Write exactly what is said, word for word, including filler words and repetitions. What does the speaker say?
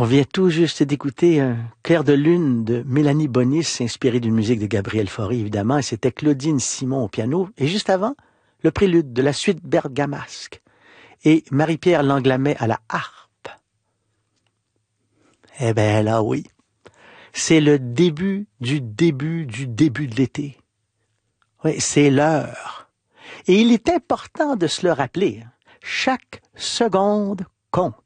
On vient tout juste d'écouter un clair de lune de Mélanie Bonis, inspiré d'une musique de Gabriel Fauré, évidemment, et c'était Claudine Simon au piano. Et juste avant, le prélude de la suite bergamasque et Marie-Pierre Langlamet à la harpe. Eh ben là, oui. C'est le début du début du début de l'été. Oui, c'est l'heure. Et il est important de se le rappeler. Chaque seconde compte.